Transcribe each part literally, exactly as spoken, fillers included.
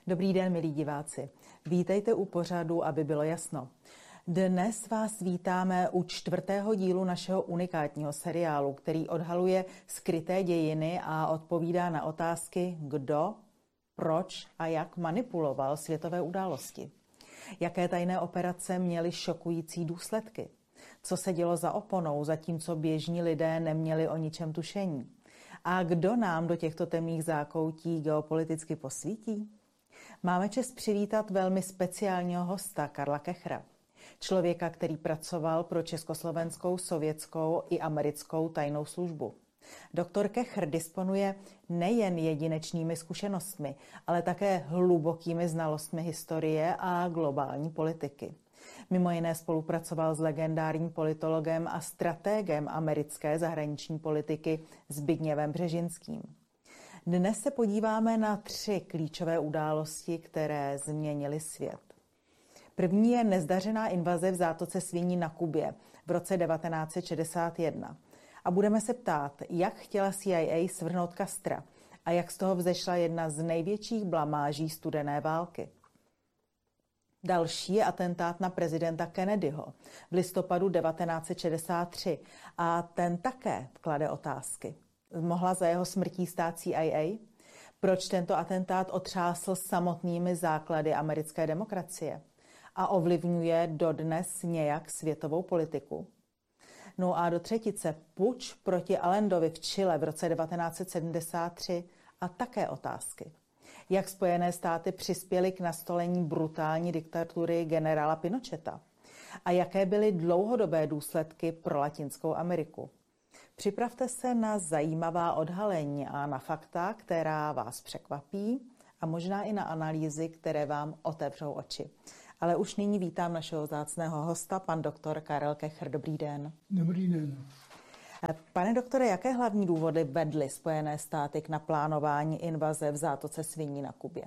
Dobrý den, milí diváci. Vítejte u pořadu, aby bylo jasno. Dnes vás vítáme u čtvrtého dílu našeho unikátního seriálu, který odhaluje skryté dějiny a odpovídá na otázky, kdo, proč a jak manipuloval světové události. Jaké tajné operace měly šokující důsledky? Co se dělo za oponou, zatímco běžní lidé neměli o ničem tušení? A kdo nám do těchto temných zákoutí geopoliticky posvítí? Máme čest přivítat velmi speciálního hosta Karla Kechra. Člověka, který pracoval pro československou, sovětskou i americkou tajnou službu. Doktor Kechr disponuje nejen jedinečnými zkušenostmi, ale také hlubokými znalostmi historie a globální politiky. Mimo jiné spolupracoval s legendárním politologem a stratégem americké zahraniční politiky Zbigněvem Břežinským. Dnes se podíváme na tři klíčové události, které změnily svět. První je nezdařená invaze v zátoce Sviní na Kubě v roce devatenáct set šedesát jedna. A budeme se ptát, jak chtěla C I A svrhnout Castra a jak z toho vzešla jedna z největších blamáží studené války. Další je atentát na prezidenta Kennedyho v listopadu devatenáct set šedesát tři a ten také klade otázky. Mohla za jeho smrtí stát C I A? Proč tento atentát otřásl samotnými základy americké demokracie a ovlivňuje dodnes nějak světovou politiku? No a do třetice puč proti Allendovi v Chile v roce devatenáct set sedmdesát tři a také otázky. Jak Spojené státy přispěly k nastolení brutální diktatury generála Pinocheta? A jaké byly dlouhodobé důsledky pro Latinskou Ameriku? Připravte se na zajímavá odhalení a na fakta, která vás překvapí a možná i na analýzy, které vám otevřou oči. Ale už nyní vítám našeho vzácného hosta, pan doktor Karel Kechr. Dobrý den. Dobrý den. Pane doktore, jaké hlavní důvody vedly Spojené státy k naplánování invaze v zátoce Sviní na Kubě?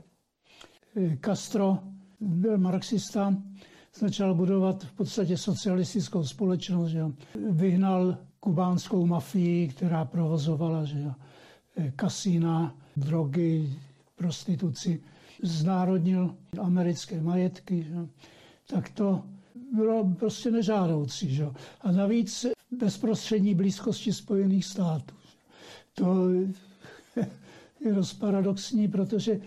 Castro byl marxista, začal budovat v podstatě socialistickou společnost, že vyhnal kubánskou mafii, která provozovala že kasína, drogy, prostituci, znárodnil americké majetky, že? Tak to bylo prostě nežádoucí. Že? A navíc v bezprostřední blízkosti Spojených států. To je dost paradoxní, protože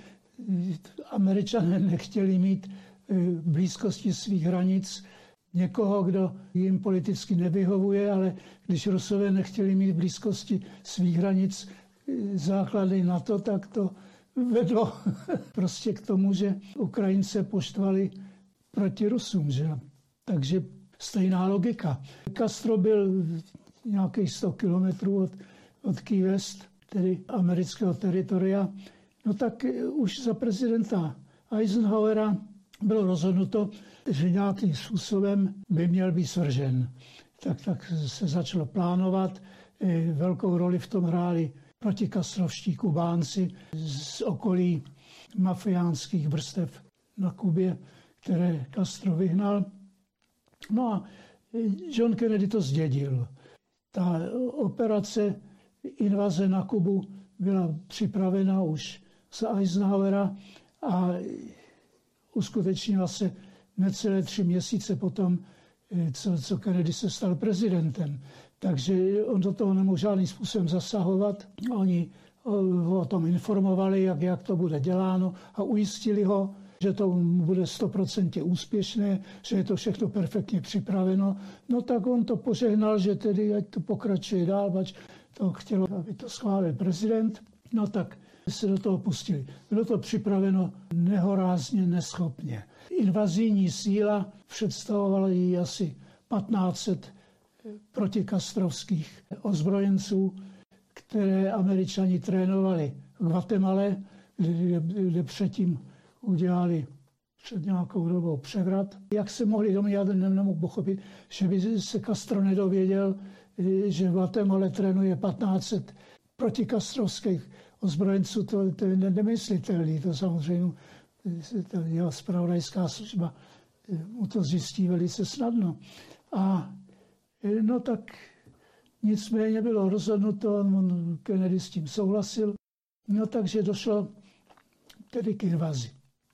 Američané nechtěli mít v blízkosti svých hranic někoho, kdo jim politicky nevyhovuje, ale když Rusové nechtěli mít v blízkosti svých hranic základy NATO, tak to vedlo prostě k tomu, že Ukrajince poštvali proti Rusům. Že? Takže stejná logika. Castro byl nějakých sto kilometrů od, od Key West, tedy amerického teritoria. No tak už za prezidenta Eisenhowera bylo rozhodnuto, že nějakým způsobem by měl být svržen. Tak, tak se začalo plánovat. Velkou roli v tom hráli protikastrovští Kubánci z okolí mafiánských vrstev na Kubě, které Castro vyhnal. No a John Kennedy to zdědil. Ta operace invaze na Kubu byla připravena už za Eisenhowera a uskutečnila se necelé tři měsíce potom, co, co Kennedy se stal prezidentem. Takže on do toho nemohl žádným způsobem zasahovat. Oni ho o tom informovali, jak, jak to bude děláno a ujistili ho, že to bude stoprocentně úspěšné, že je to všechno perfektně připraveno. No tak on to požehnal, že tedy ať to pokračuje dál, ať to chtělo, aby to schválil prezident. No tak se do toho pustili. Bylo to připraveno nehorázně neschopně. Invazijní síla představovala jí asi patnáct set protikastrovských ozbrojenců, které Američani trénovali v Guatemale, kde, kde předtím udělali před nějakou dobou převrat. Jak se mohli domnívat, nemohu pochopit, že by se Castro nedověděl, že v Guatemala trénuje patnáct set protikastrovských ozbrojenců, to, to je nemyslitelné. To samozřejmě ta jeho zpravodajská služba mu to zjistí velice snadno. A no tak nicméně bylo rozhodnuto, on Kennedy s tím souhlasil, no takže došlo tedy k invazi.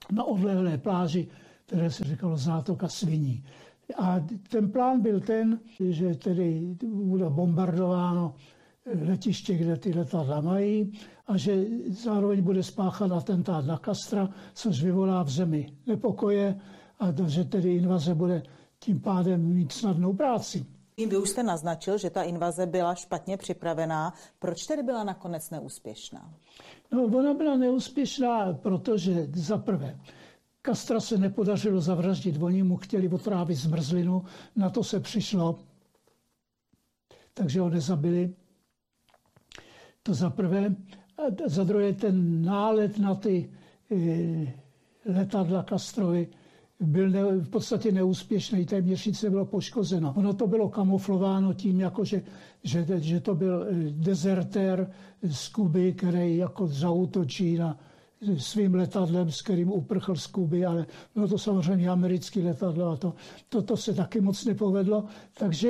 na odlehlé pláži, které se říkalo Zátoka sviní. A ten plán byl ten, že tedy bude bombardováno letiště, kde ty letadla mají, a že zároveň bude spáchat atentát na Castra, což vyvolá v zemi nepokoje, a že tedy invaze bude tím pádem mít snadnou práci. Vy už jste naznačil, že ta invaze byla špatně připravená. Proč tedy byla nakonec neúspěšná? No, ona byla neúspěšná, protože za prvé Castra se nepodařilo zavraždit, oni mu chtěli otrávit zmrzlinu, na to se přišlo, takže ho nezabili. To za prvé. A za druhé ten nálet na ty e, letadla Castrovi byl ne, v podstatě neúspěšný, téměř nic nebylo poškozeno. Ono to bylo kamuflováno tím, jako že, že, že to byl dezertér z Kuby, který jako zaútočí na svým letadlem, s kterým uprchl z Kuby, ale bylo to samozřejmě americké letadlo a to, to, to se taky moc nepovedlo. Takže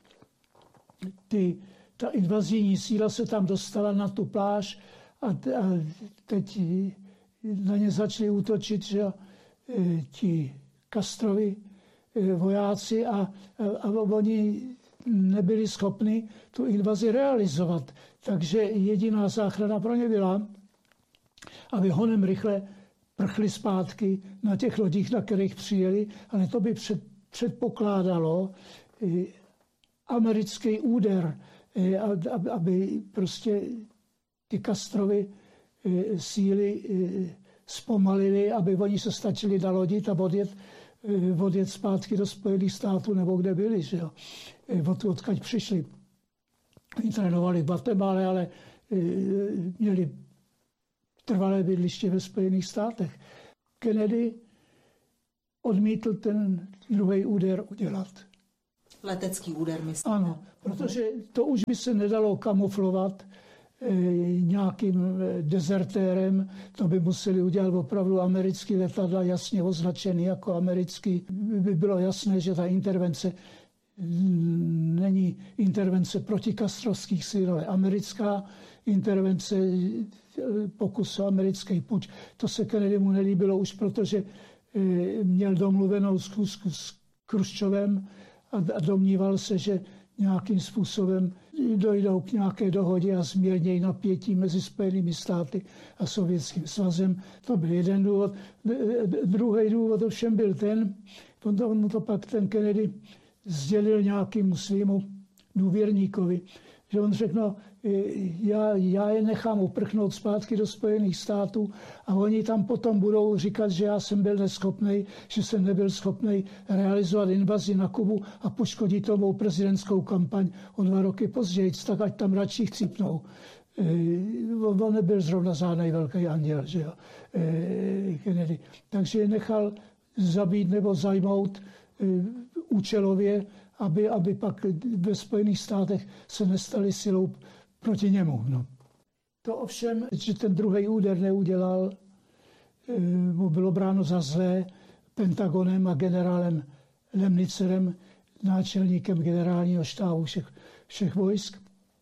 ty, ta invazijní síla se tam dostala na tu pláž a, a teď na ně začali útočit, že ti Castrovi vojáci a, a, a oni nebyli schopni tu invazi realizovat. Takže jediná záchrana pro ně byla, aby honem rychle prchli zpátky na těch lodích, na kterých přijeli, ale to by před, předpokládalo americký úder, aby prostě ty Castrovy síly zpomalili, aby oni se stačili nalodit a odjet, odjet zpátky do Spojených států nebo kde byli, že jo, od, odkaď přišli. Oni trénovali v Guatemala, ale měli trvalé bydliště ve Spojených státech. Kennedy odmítl ten druhý úder udělat. Letecký úder, myslím. Ano, protože to už by se nedalo kamuflovat e, nějakým dezertérem. To by museli udělat opravdu americký letadla, jasně označený jako americký. By bylo jasné, že ta intervence není intervence protikastrovských sil, ale americká intervence, pokus o americký puč. To se Kennedymu nelíbilo už, protože měl domluvenou schůzku s Chruščovem a domníval se, že nějakým způsobem dojdou k nějaké dohodě a zmírnějí napětí mezi Spojenými státy a Sovětským svazem. To byl jeden důvod. Druhý důvod ovšem byl ten, on to pak ten Kennedy sdělil nějakému svýmu důvěrníkovi, že on řekl, no, já, já je nechám uprchnout zpátky do Spojených států a oni tam potom budou říkat, že já jsem byl neschopný, že jsem nebyl schopný realizovat invazi na Kubu a poškodit tomu prezidentskou kampaň o dva roky později, tak ať tam radši chcípnou. On nebyl zrovna žádnej velký anděl, že jo, Kennedy. Takže je nechal zabít nebo zajmout účelově, aby, aby pak ve Spojených státech se nestali silou proti němu. No. To ovšem, že ten druhý úder neudělal, mu bylo bráno za zlé Pentagonem a generálem Lemnicerem, náčelníkem generálního štábu všech, všech vojsk.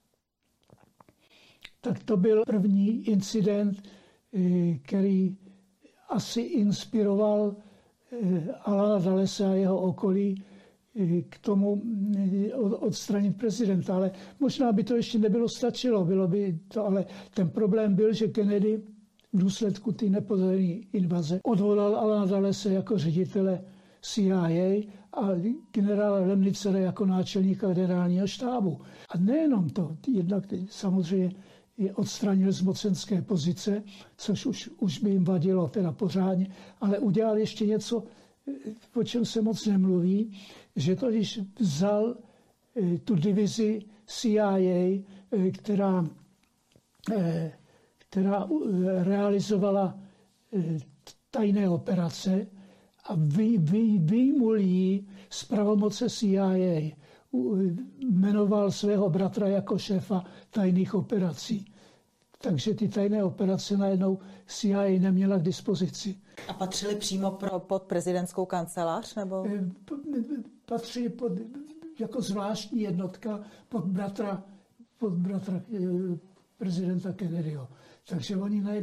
Tak to byl první incident, který asi inspiroval Alana Dullese a jeho okolí k tomu odstranit prezidenta. Ale možná by to ještě nebylo stačilo, bylo by to, ale ten problém byl, že Kennedy v důsledku té nepodarené invaze odvolal Alana Dullese jako ředitele C I A a generála Lemnicera jako náčelníka generálního štábu. A nejenom to, jednak samozřejmě je odstranil z mocenské pozice, což už, už by jim vadilo teda pořádně, ale udělal ještě něco, o čem se moc nemluví, že to, když vzal tu divizi C I A, která, která realizovala tajné operace a vy, vy, vyjmul jí z pravomoce C I A, jmenoval svého bratra jako šéfa tajných operací. Takže ty tajné operace najednou C I A neměla k dispozici. A patřili přímo pro, pod prezidentskou kancelář? Nebo? Patřili pod, jako zvláštní jednotka pod bratra, pod bratra prezidenta Kennedyho. Takže oni najednou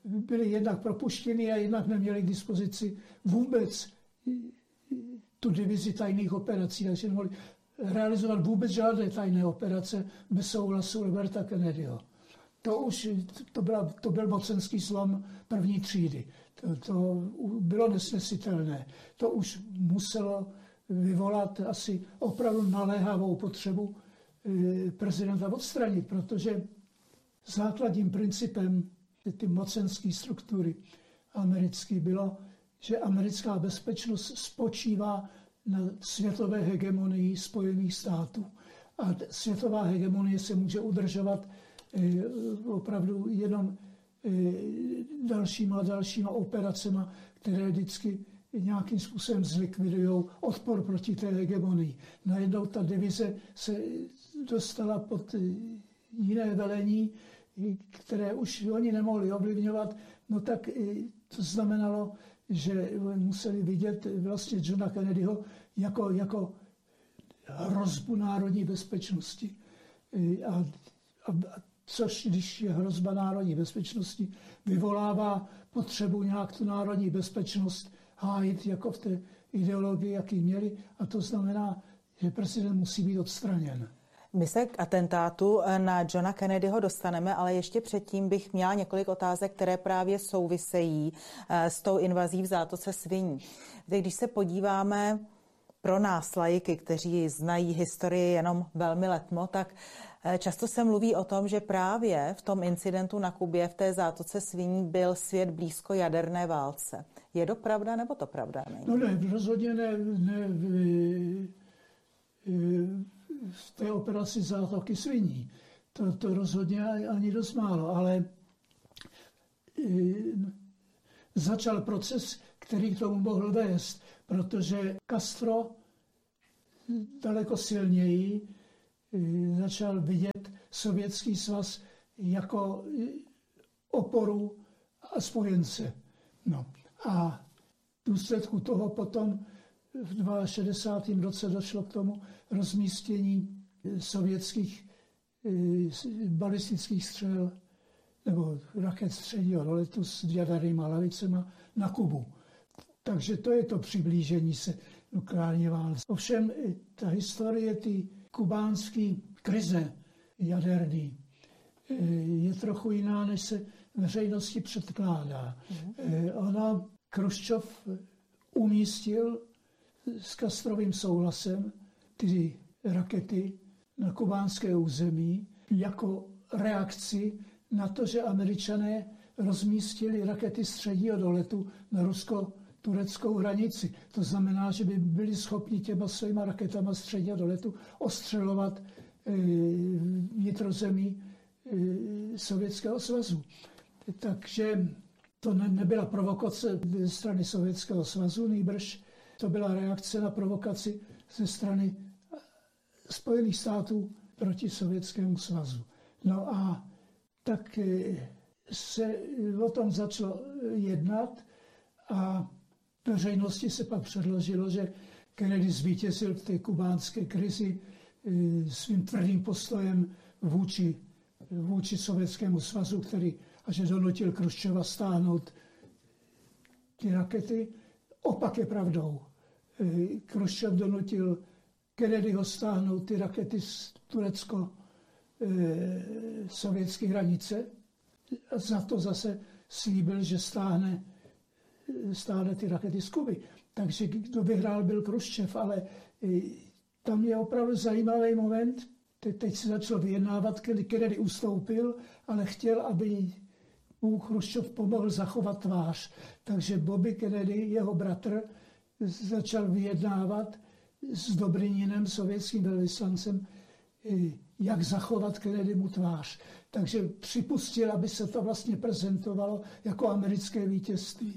byli jednak propuštěni a jednak neměli k dispozici vůbec tu divizi tajných operací, takže nemohli realizovat vůbec žádné tajné operace bez souhlasu Roberta Kennedyho. To už to, byla, to byl mocenský zlom první třídy. To, to bylo nesnesitelné. To už muselo vyvolat asi opravdu naléhavou potřebu prezidenta odstranit, protože základním principem ty mocenské struktury americké bylo, že americká bezpečnost spočívá na světové hegemonii Spojených států. A světová hegemonie se může udržovat opravdu jenom dalšíma a dalšíma operacemi, které vždycky nějakým způsobem zlikvidují odpor proti té hegemonii. Najednou ta divize se dostala pod jiné velení, které už oni nemohli ovlivňovat, no tak to znamenalo, že museli vidět vlastně Johna Kennedyho jako, jako hrozbu národní bezpečnosti. A, a, což, když je hrozba národní bezpečnosti, vyvolává potřebu nějak tu národní bezpečnost hájit jako v té ideologii, jaký měli. A to znamená, že prezident musí být odstraněn. My se k atentátu na Johna Kennedyho dostaneme, ale ještě předtím bych měla několik otázek, které právě souvisejí s tou invazí v zátoce Sviní. Když se podíváme pro nás laiky, kteří znají historii jenom velmi letmo, tak často se mluví o tom, že právě v tom incidentu na Kubě v té zátoce Sviní byl svět blízko jaderné válce. Je to pravda, nebo to pravda není? No ne, rozhodně ne, ne v, v té operaci zátoky Sviní. To, to rozhodně ani dost málo, ale začal proces, který k tomu mohl vést, protože Castro daleko silněji začal vidět Sovětský svaz jako oporu a spojence. No. A v důsledku toho potom v šedesátém druhém roce došlo k tomu rozmístění sovětských balistických střel nebo raket středního doletu s jadernými hlavicema na Kubu. Takže to je to přiblížení se nukleární válce. Ovšem ta historie ty kubánské krize jaderný je trochu jiná, než se veřejnosti předkládá. Mm. Ona Chruščov umístil s Castrovým souhlasem ty rakety na kubánské území jako reakci na to, že Američané rozmístili rakety středního doletu na rusko-tureckou hranici. To znamená, že by byli schopni těma svýma raketama středního doletu ostřelovat vnitrozemí Sovětského svazu. Takže to ne, nebyla provokace ze strany Sovětského svazu, nýbrž to byla reakce na provokaci ze strany Spojených států proti Sovětskému svazu. No a tak se o tom začalo jednat a veřejnosti se pak předložilo, že Kennedy zvítězil v té kubánské krizi svým tvrdým postojem vůči, vůči Sovětskému svazu, který a že donutil Chruščova stáhnout ty rakety. Opak je pravdou. Chruščov donutil Kennedyho stáhnout ty rakety z turecko-sovětské hranice. A za to zase slíbil, že stáhne, stáhne ty rakety z Kuby. Takže kdo vyhrál, byl Chruščov, ale tam je opravdu zajímavý moment. Teď se začalo vyjednávat, Kennedy ustoupil, ale chtěl, aby mu Chruščov pomohl zachovat tvář. Takže Bobby Kennedy, jeho bratr, začal vyjednávat s Dobryninem, sovětským velvyslancem, jak zachovat Kennedymu tvář. Takže připustil, aby se to vlastně prezentovalo jako americké vítězství.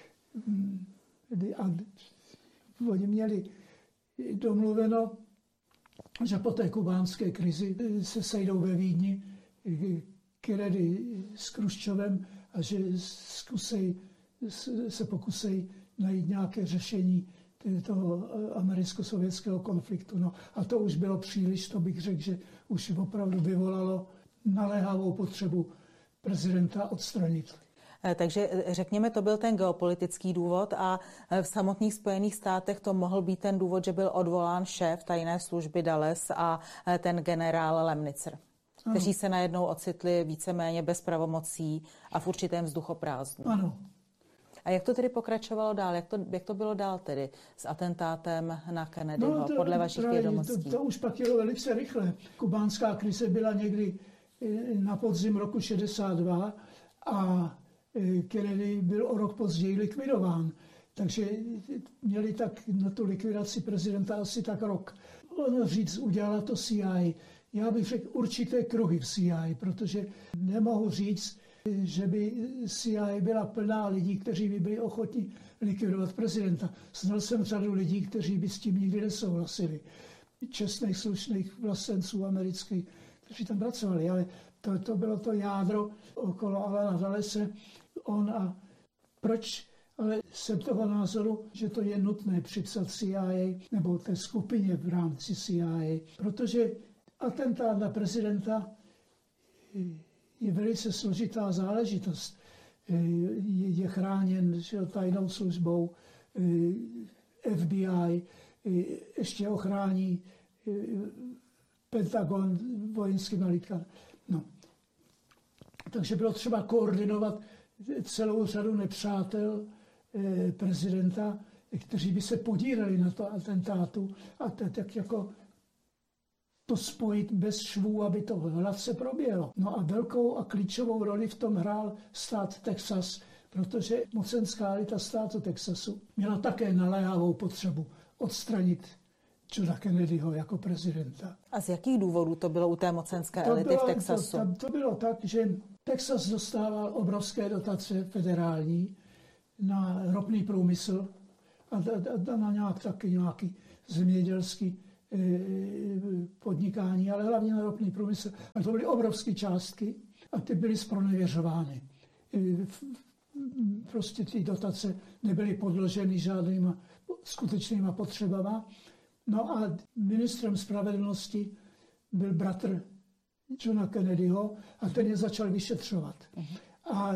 A oni měli domluveno, že po té kubánské krizi se sejdou ve Vídni Kennedy s Chruščovem a že zkusej, se pokusej najít nějaké řešení toho americko-sovětského konfliktu. No, a to už bylo příliš, to bych řekl, že už opravdu vyvolalo naléhavou potřebu prezidenta odstranit. Takže řekněme, to byl ten geopolitický důvod a v samotných Spojených státech to mohl být ten důvod, že byl odvolán šéf tajné služby Dulles a ten generál Lemnitzer, kteří se najednou ocitli víceméně bez pravomocí a v určitém vzduchoprázdnu. Ano. A jak to tedy pokračovalo dál? Jak to, jak to bylo dál tedy s atentátem na Kennedyho, no, to, podle vašich právě, vědomostí? To, to už pak jelo velice rychle. Kubánská krize byla někdy na podzim roku šedesát dva a Kennedy byl o rok později likvidován. Takže měli tak na tu likvidaci prezidenta asi tak rok. Ono říct, udělala to C I A. Já bych řekl určité kruhy v C I A, protože nemohu říct, že by C I A byla plná lidí, kteří by byli ochotní likvidovat prezidenta. Znal jsem řadu lidí, kteří by s tím nikdy nesouhlasili. Čestných, slušných vlastenců amerických, kteří tam pracovali, ale to, to bylo to jádro okolo Alana Dullese. On a proč? Ale jsem toho názoru, že to je nutné připsat C I A nebo té skupině v rámci C I A, protože atentát na prezidenta je velice složitá záležitost. Je chráněn tajnou službou, F B I, ještě ochrání Pentagon vojenskými hlídkami. No. Takže bylo třeba koordinovat celou řadu nepřátel prezidenta, kteří by se podíleli na to atentátu a tak jako to spojit bez švů, aby to hladce proběhlo. No a velkou a klíčovou roli v tom hrál stát Texas, protože mocenská elita státu Texasu měla také naléhavou potřebu odstranit Johna Kennedyho jako prezidenta. A z jakých důvodů to bylo u té mocenské to elity bylo, v Texasu? To, to bylo tak, že Texas dostával obrovské dotace federální na ropný průmysl a, a, a na nějak, taky nějaký zemědělský podnikání, ale hlavně na ropný průmysl. A to byly obrovské částky a ty byly zpronevěřovány. Prostě ty dotace nebyly podloženy žádnýma skutečnýma potřebama. No a ministrem spravedlnosti byl bratr Johna Kennedyho a ten je začal vyšetřovat. A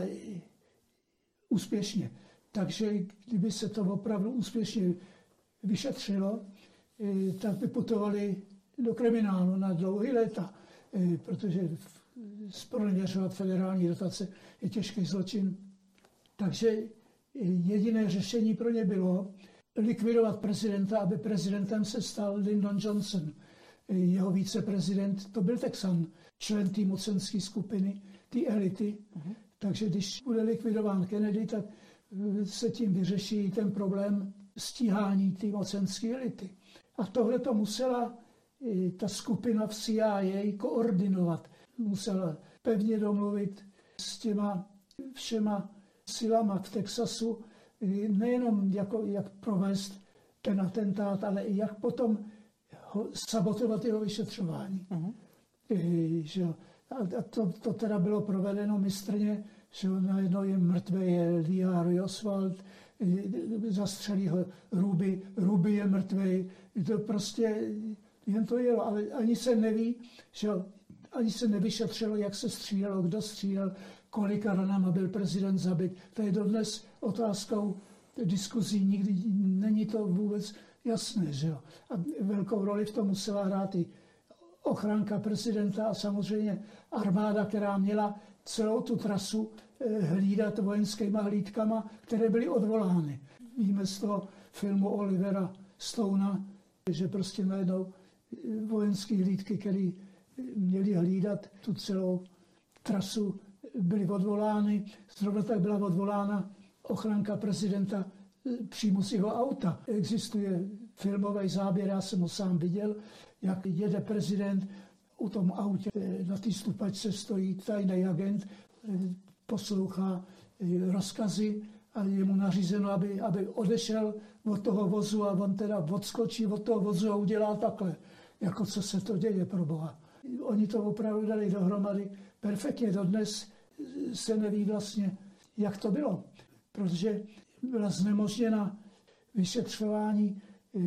úspěšně. Takže kdyby se to opravdu úspěšně vyšetřilo, tak by putovali do kriminálu na dlouhý léta, protože zpronevěřovat federální dotace je těžký zločin. Takže jediné řešení pro ně bylo likvidovat prezidenta, aby prezidentem se stal Lyndon Johnson. Jeho viceprezident, to byl Texan, člen té mocenské skupiny, té elity. Uh-huh. Takže když bude likvidován Kennedy, tak se tím vyřeší ten problém stíhání té mocenské elity. A tohle to musela ta skupina v C I A koordinovat. Musela pevně domluvit s těma všema silama v Texasu, nejenom jako, jak provést ten atentát, ale i jak potom ho, sabotovat jeho vyšetřování. Uh-huh. I, že, a to, to teda bylo provedeno mistrně, že najednou je mrtvý je Lee Harvey Oswald, zastřelí ho Ruby, Ruby je mrtvý. To prostě jen to jelo, ale ani se neví, že ani se nevyšetřilo, jak se střílelo, kdo střílel, kolika ranama byl prezident zabit. To je dodnes otázkou diskuzí, nikdy není to vůbec jasné. Že jo? A velkou roli v tom musela hrát i ochranka prezidenta a samozřejmě armáda, která měla celou tu trasu hlídat vojenskýma hlídkama, které byly odvolány. Víme z toho filmu Olivera Stonea, že prostě najednou vojenské hlídky, které měly hlídat tu celou trasu, byly odvolány. Zrovna tak byla odvolána ochranka prezidenta přímo z jeho auta. Existuje filmový záběr, já jsem ho sám viděl, jak jede prezident u tom autě. Na té stupačce stojí tajný agent, poslouchá rozkazy a je mu nařízeno, aby, aby odešel od toho vozu a on teda odskočí od toho vozu a udělá takhle. Jako co se to děje, pro Boha. Oni to opravdu dali dohromady perfektně. Dodnes se neví vlastně, jak to bylo. Protože byla znemožněna vyšetřování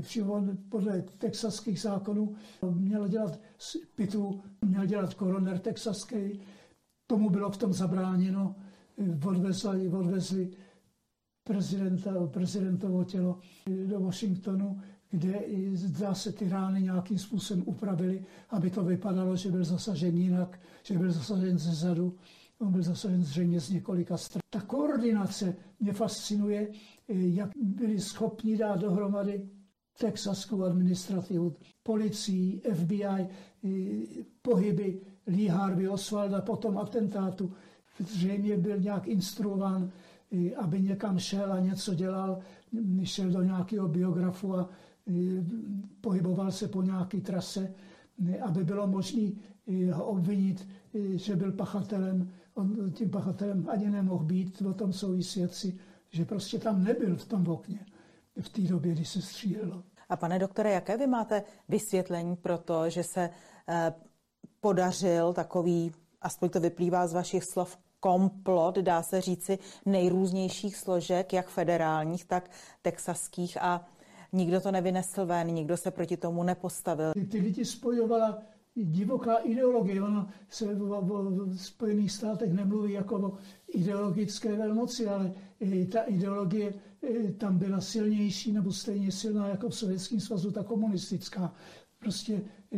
podle texaských zákonů. Měl dělat Pitu, měl dělat koroner texaský. Tomu bylo v tom zabráněno. odvezli, odvezli prezidenta, prezidentovo tělo do Washingtonu, kde zdá se ty rány nějakým způsobem upravili, aby to vypadalo, že byl zasažen jinak, že byl zasažen ze zadu. On byl zasažen zřejmě z několika stran. Ta koordinace mě fascinuje, jak byli schopni dát dohromady texaskou administrativu, policii, F B I, pohyby Lee Harvey Oswalda po tom atentátu. Zřejmě byl nějak instruován, aby někam šel a něco dělal, šel do nějakého biografu a pohyboval se po nějaké trase, aby bylo možné ho obvinit, že byl pachatelem. On tím pachatelem ani nemohl být, o tom jsou i svědci, že prostě tam nebyl v tom okně v té době, kdy se střílelo. A pane doktore, jaké vy máte vysvětlení pro to, že se eh, podařil takový, aspoň to vyplývá z vašich slov, komplot, dá se říci, nejrůznějších složek, jak federálních, tak texaských, a nikdo to nevynesl ven, nikdo se proti tomu nepostavil. Ty, ty lidi spojovala divoká ideologie. Ono se v, v, v Spojených státech nemluví jako o ideologické velmoci, ale i ta ideologie tam byla silnější nebo stejně silná jako v Sovětském svazu, ta komunistická. Prostě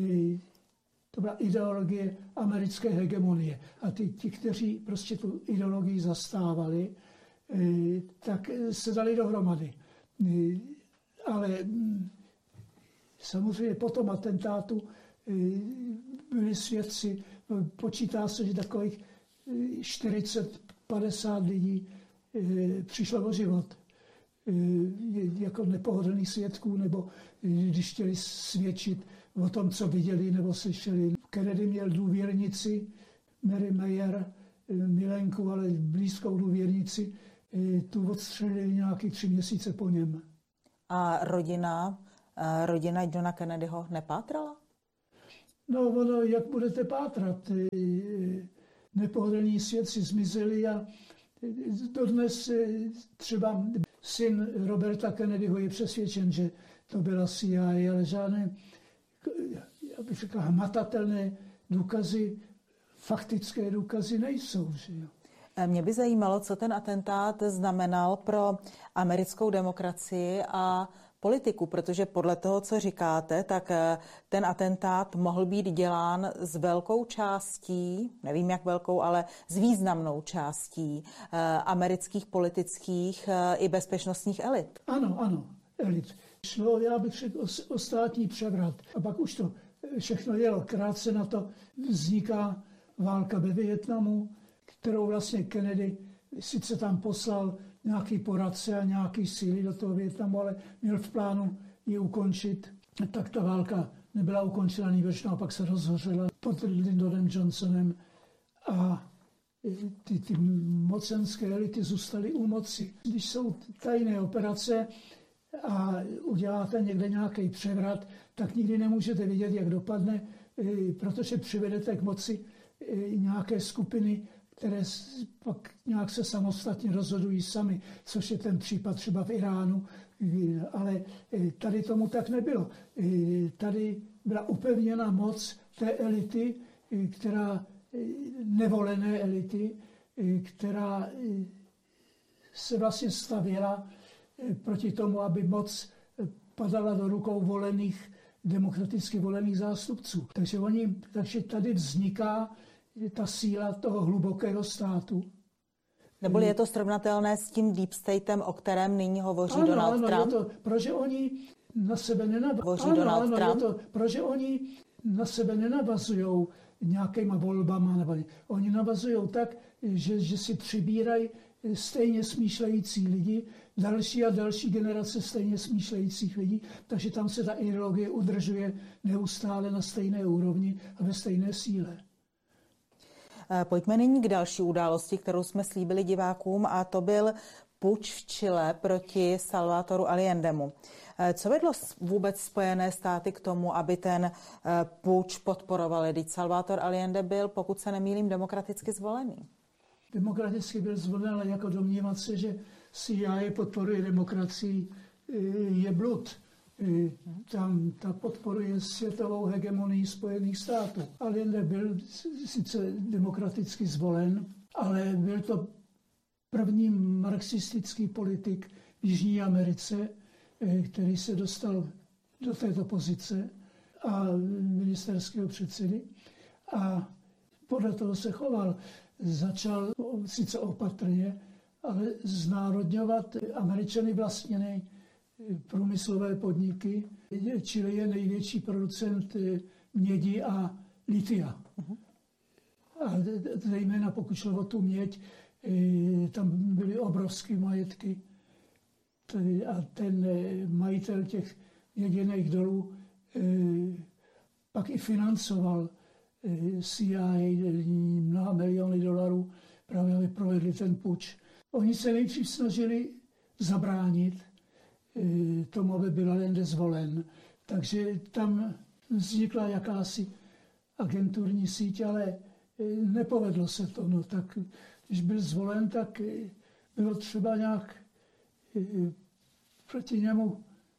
to byla ideologie americké hegemonie. A ty, ti, kteří prostě tu ideologii zastávali, tak se dali dohromady. Ale samozřejmě po tom atentátu byli svědci, počítá se, že takových čtyřicet padesát lidí přišlo o život jako nepohodlných svědků, nebo když chtěli svědčit o tom, co viděli nebo slyšeli. Kennedy měl důvěrnici, Mary Mayer, milenku, ale blízkou důvěrnici, tu odstřelili nějaký tři měsíce po něm. A rodina, rodina Johna Kennedyho nepátrala? No, ono, jak budete pátrat? Nepohodlní svědci zmizeli a dodnes třeba syn Roberta Kennedyho je přesvědčen, že to byla C I A, ale žádné, já bych řekl, hmatatelné důkazy, faktické důkazy nejsou. Že jo? Mě by zajímalo, co ten atentát znamenal pro americkou demokracii a politiku, protože podle toho, co říkáte, tak ten atentát mohl být dělán s velkou částí, nevím jak velkou, ale s významnou částí amerických politických i bezpečnostních elit. Ano, ano, elit. Šlo, já bych řekl, o státní převrat. A pak už to všechno jelo. Krátce na to vzniká válka ve Vietnamu, kterou vlastně Kennedy sice tam poslal nějaký poradce a nějaký síly do toho Vietnamu, ale měl v plánu ji ukončit. Tak ta válka nebyla ukončena, nýbrž naopak se rozhořela pod Lyndonem Johnsonem a ty, ty mocenské elity zůstaly u moci. Když jsou tajné operace a uděláte někde nějaký převrat, tak nikdy nemůžete vědět, jak dopadne, protože přivedete k moci nějaké skupiny, které pak nějak se samostatně rozhodují sami, což je ten případ třeba v Iránu, ale tady tomu tak nebylo. Tady byla upevněna moc té elity, která, nevolené elity, která se vlastně stavěla proti tomu, aby moc padala do rukou volených, demokraticky volených zástupců. Takže, oni, takže tady vzniká ta síla toho hlubokého státu. Neboli je to srovnatelné s tím deep statem, o kterém nyní hovoří ano, Donald ano, Trump? Je to, protože oni na sebe nenavazují. Ano, Donald ano, Trump? Je to, protože oni na sebe nenavazují nějakýma volbama. Nebo oni navazují tak, že, že si přibírají stejně smýšlející lidi, další a další generace stejně smýšlejících lidí, takže tam se ta ideologie udržuje neustále na stejné úrovni a ve stejné síle. Pojďme nyní k další události, kterou jsme slíbili divákům, a to byl puč v Chile proti Salvatoru Allendemu. Co vedlo vůbec Spojené státy k tomu, aby ten puč podporovali? Vždyť Salvador Allende byl, pokud se nemýlím, demokraticky zvolený. Demokraticky byl zvolen, ale jako domnívat se, že C I A podporuje demokracii, je blud. Tam ta podporuje světovou hegemonii Spojených států. Allende byl sice demokraticky zvolen, ale byl to první marxistický politik v Jižní Americe, který se dostal do této pozice a ministerského předsedy. A podle toho se choval. Začal sice opatrně, ale znárodňovat Američany vlastněné průmyslové podniky. Chile je největší producent mědi a litia. Uh-huh. A zejména pokud šlo o tu měď, tam byly obrovské majetky. A ten majitel těch měděných dolů pak i financoval C I A mnoha miliony dolarů, právě aby provedli ten puč. Oni se nejdřív snažili zabránit tomu, aby byl Allende zvolen. Takže tam vznikla jakási agenturní síť, ale nepovedlo se to. No, tak když byl zvolen, tak bylo třeba nějak proti němu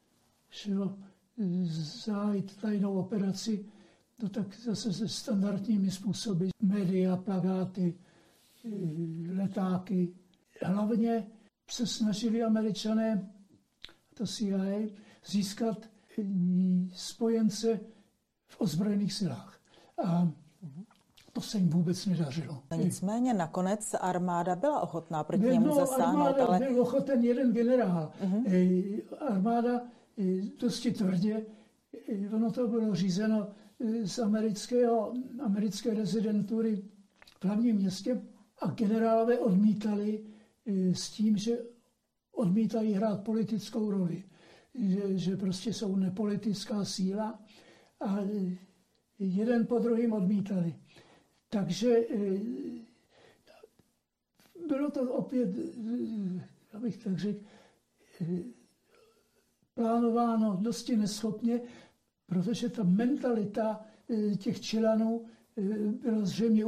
zahájit tajnou operaci, no tak zase se standardními způsoby. Média, plakáty, letáky. Hlavně se snažili Američané, to C I A, získat spojence v ozbrojených silách. A to se jim vůbec nedařilo. Nicméně nakonec armáda byla ochotná proti byl, němu no, zasáhnout. Armáda ale... byl ochoten jeden generál. Uh-huh. Armáda dosti tvrdě, ono to bylo řízeno z amerického, americké rezidentury v hlavním městě a generálové odmítali s tím, že odmítají hrát politickou roli. Že, že prostě jsou nepolitická síla a jeden po druhým odmítali. Takže bylo to opět, abych tak řekl, plánováno dosti neschopně, protože ta mentalita těch Čilanů byla zřejmě